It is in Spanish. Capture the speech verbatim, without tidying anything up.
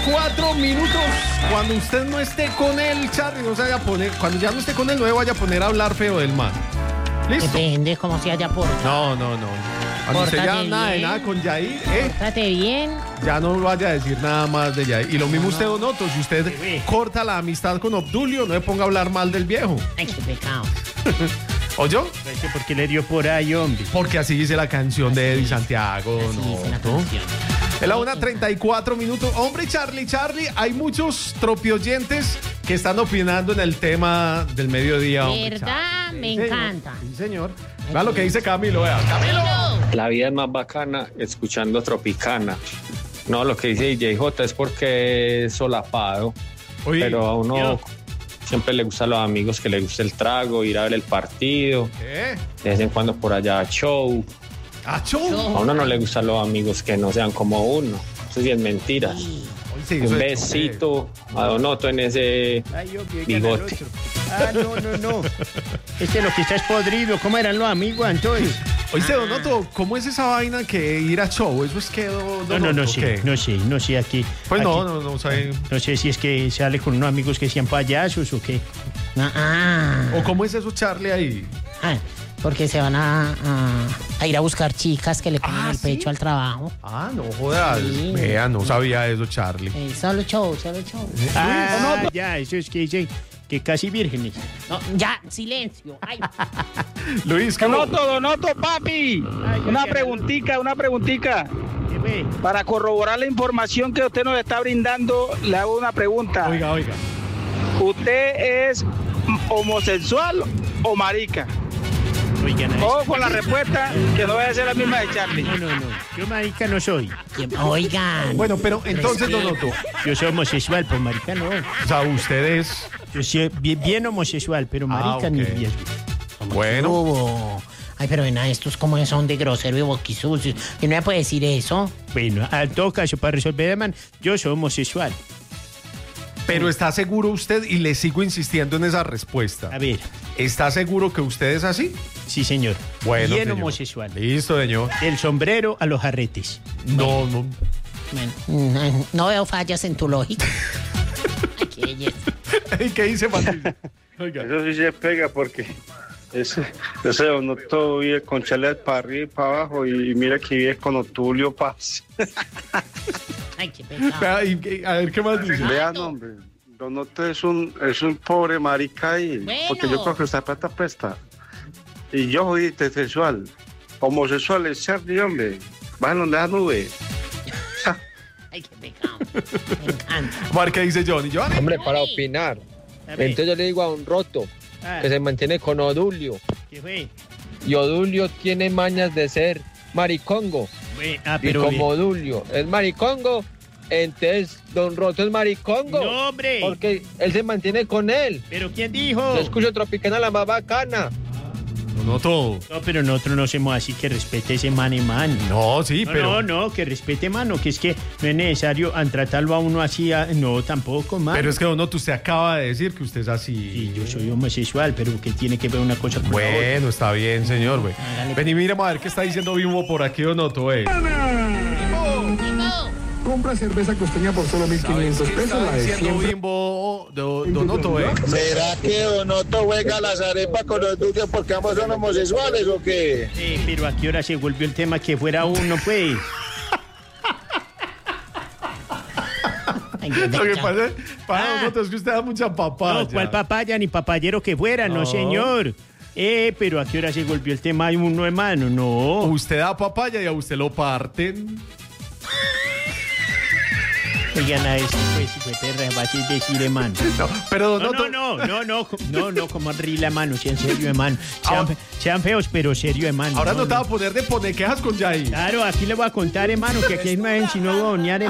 cuatro minutos. Cuando usted no esté con él, Charlie, no se vaya a poner. Cuando ya no esté con él, no se vaya a poner a hablar feo del man. ¿Listo? Depende cómo se haya portado. No, no, no. Cuando usted ya nada de nada con Yair, eh. Pórtate bien. Ya no vaya a decir nada más de Yair. Y lo mismo usted, Don Otto, si usted corta la amistad con Obdulio, no le ponga a hablar mal del viejo. Ay, qué pecado. ¿Oyó? ¿Por qué le dio por ahí, hombre? Porque así dice la canción de Eddie Santiago. Así no, dice la ¿no? canción. Es la una treinta y cuatro minutos. Hombre, Charlie, Charlie, hay muchos tropioyentes que están opinando en el tema del mediodía. Hombre, ¿Verdad? Charlie. Me Sí, encanta. Sí, señor. Vea lo que dice Camilo, vea. ¡Camilo! La vida es más bacana escuchando Tropicana. No, lo que dice D J J es porque es solapado. Oye, pero a uno yo. siempre le gusta a los amigos que le guste el trago, ir a ver el partido. ¿Qué? De vez en cuando por allá show. ¡Achó! A uno no le gustan los amigos que no sean como uno. Eso sí es mentiras. Sí, eso Un es- besito a Don Otto en ese Ay, hombre, oigan al bigote. otro. Ah, no, no, no. Este es lo que está es podrido. ¿Cómo eran los amigos, entonces? Oíste, Don Otto, ¿cómo es esa vaina que ir a show? ¿Eso es que, Don No, no, no Otto, sé, qué? no sé, no sé aquí. Pues no, aquí- no, no, sabe. No sé si es que sale con unos amigos que sean payasos o qué. Ah, ah. ¿O cómo es eso, Charlie, ahí? Ah, porque se van a, a, a ir a buscar chicas que le ponen Ah, el ¿sí? pecho al trabajo. Ah, no jodas. Sí. Vea, no sabía eso, Charlie. Eh, solo show, solo show. Ah, ya, eso es que dicen que casi vírgenes. No, ya, silencio. Ay, Luis, ¿qué Donoto, Donoto, papi. Ay, Una ay, preguntita, una preguntita. ¿Qué ve? Para corroborar la información que usted nos está brindando, le hago una pregunta. Oiga, oiga. ¿Usted es homosexual o marica? Oigan, a Ojo con la respuesta, que no vaya a ser la misma de Charlie. No, no, no. Yo marica no soy. que- oigan. Bueno, pero entonces, Don Otto, Yo soy homosexual, pues marica no. o sea, ustedes... Yo soy bien, bien homosexual, pero marica Ah, ni ok. bien. Bueno, Hubo. Ay, pero ven a estos como son de grosero y boquisucios. Y no me puede decir eso. Bueno, en todo caso, para resolver, man, yo soy homosexual. pero ¿está seguro usted? Y le sigo insistiendo en esa respuesta. A ver, ¿Está seguro que usted es así? sí, señor. Bueno, bien señor. homosexual. Listo, señor. Del sombrero a los jarretes. No, no. Bueno, mm, no veo fallas en tu lógica. Ay, qué belleza. ¿Y qué dice Patricia? Oiga. Eso sí se pega porque ese, ese Donoto vive con chalet para arriba y para abajo y mira que vive con Otulio Paz. Ay, qué pecado. Vea, y- y- A ver, ¿qué más dice? Vean, hombre, Donoto es un, es un pobre marica ahí, Bueno. porque yo creo que esta plata presta. Y yo soy heterosexual, homosexual es Charlie, hombre, bájalo de la nube. Ay, qué pecado. Me encanta. Mar, ¿qué dice Johnny? Johnny. Hombre, para opinar. A ver, Entonces yo le digo a un roto ah, que se mantiene con Odulio. ¿qué fue? Y Odulio tiene mañas de ser maricongo. Fue- Ah, Y pero... como Odulio es maricongo, entonces Don Roto es maricongo. No, hombre. Porque él se mantiene con él. ¿Pero quién dijo? Yo escucho Tropicana la más bacana. No, no todo. No, pero nosotros no hacemos así, que respete ese man y man. No, sí, No, pero... no, no, que respete, mano, que es que no es necesario an- tratarlo a uno así, a- no, tampoco, mano. Pero es que Don Otto, usted acaba de decir que usted es así. Sí, yo soy homosexual, pero que tiene que ver una cosa con la otra. Bueno, está bien, señor, güey. Hágale. Vení, miremos a ver qué está diciendo Bimbo por aquí, Don Otto, eh. Compra cerveza costeña por solo mil quinientos ¿Qué pesos, está la de diciendo siempre. Bimbo, Do- Don Otto, eh? ¿Será que Donoto juega las arepas con los duques porque ambos son homosexuales o qué? Eh, pero a qué hora se volvió el tema que fuera uno, pues. Ay, qué Lo que pecado. pasa, para Ah. Don Otto, es que usted da mucha papaya. No, cuál papaya ni papayero que fuera, no, No. señor. Eh, pero a qué hora se volvió el tema de uno, hermano, no. Usted da papaya y a usted lo parten. Oigan a este, pues, si fue perra, va a ser decir, hermano. No, pero Don No, Otto... no, no, no, no, no, no, como rila, hermano, sean serio, hermano. Sean, Ahora- sean feos, pero serio, hermano. Ahora no, no te va no. a poner de poner quejas con Yair. Claro, aquí le voy a contar, hermano, que aquí no es sino doñar,